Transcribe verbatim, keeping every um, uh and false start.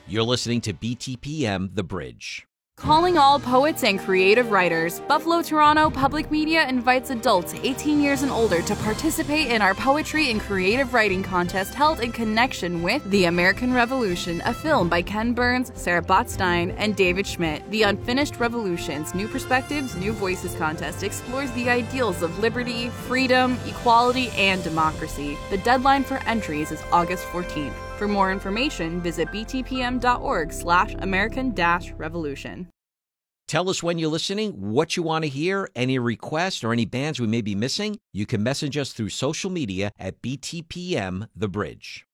You're listening to B T P M The Bridge. Calling all poets and creative writers, Buffalo Toronto Public Media invites adults eighteen years and older to participate in our poetry and creative writing contest held in connection with The American Revolution, a film by Ken Burns, Sarah Botstein, and David Schmidt. The Unfinished Revolutions, New Perspectives, New Voices contest explores the ideals of liberty, freedom, equality, and democracy. The deadline for entries is August fourteenth. For more information, visit btpm.org slash American dash revolution. Tell us when you're listening, what you want to hear, any requests, or any bands we may be missing. You can message us through social media at B T P M The Bridge.